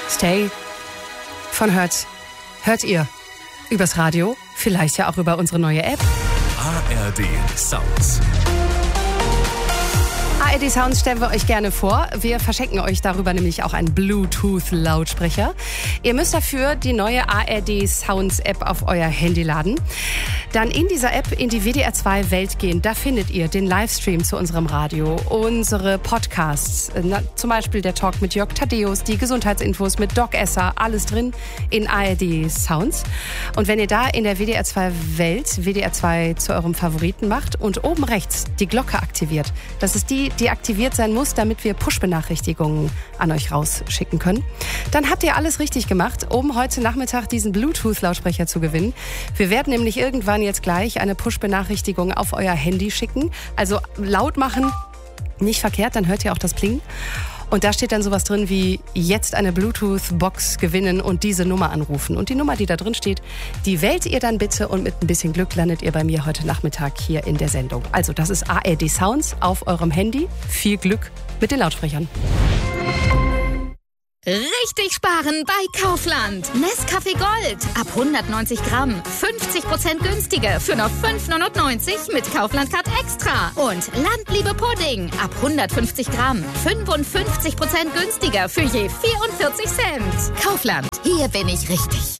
Stay von hört ihr übers Radio, vielleicht ja auch über unsere neue App. ARD Sounds. ARD Sounds stellen wir euch gerne vor. Wir verschenken euch darüber nämlich auch einen Bluetooth-Lautsprecher. Ihr müsst dafür die neue ARD Sounds App auf euer Handy laden. Dann in dieser App in die WDR 2 Welt gehen. Da findet ihr den Livestream zu unserem Radio, unsere Podcasts, zum Beispiel der Talk mit Jörg Thaddeus, die Gesundheitsinfos mit Doc Esser, alles drin in ARD Sounds. Und wenn ihr da in der WDR 2 Welt WDR 2 zu eurem Favoriten macht und oben rechts die Glocke aktiviert, das ist die aktiviert sein muss, damit wir Push-Benachrichtigungen an euch rausschicken können, dann habt ihr alles richtig gemacht, um heute Nachmittag diesen Bluetooth-Lautsprecher zu gewinnen. Wir werden nämlich irgendwann jetzt gleich eine Push-Benachrichtigung auf euer Handy schicken. Also laut machen, nicht verkehrt, dann hört ihr auch das Pling. Und da steht dann sowas drin wie, jetzt eine Bluetooth-Box gewinnen und diese Nummer anrufen. Und die Nummer, die da drin steht, die wählt ihr dann bitte und mit ein bisschen Glück landet ihr bei mir heute Nachmittag hier in der Sendung. Also das ist ARD Sounds auf eurem Handy. Viel Glück mit den Lautsprechern. Richtig sparen bei Kaufland. Nescafé Gold ab 190 Gramm. 50% günstiger für nur 5,99 mit Kaufland Card Extra. Und Landliebe Pudding ab 150 Gramm. 55% günstiger für je 44 Cent. Kaufland, hier bin ich richtig.